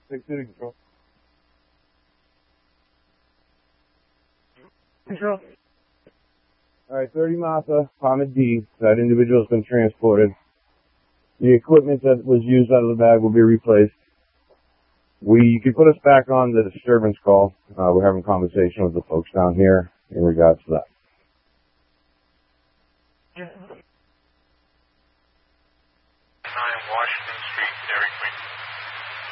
Take city control. Control. Alright, 30 Massa, Palmet D. That individual has been transported. The equipment that was used out of the bag will be replaced. You can put us back on the disturbance call. We're having a conversation with the folks down here in regards to that.